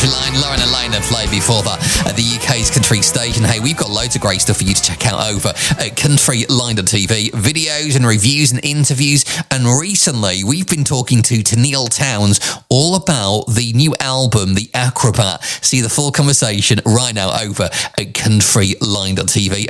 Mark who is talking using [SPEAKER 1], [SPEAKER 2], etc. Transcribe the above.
[SPEAKER 1] Country Line. Lauren and Lena played before that at the UK's country station. Hey, we've got loads of great stuff for you to check out over at countryline.tv. Videos and reviews and interviews. And recently, we've been talking to Tenille Townes all about the new album, The Acrobat. See the full conversation right now over at countryline.tv.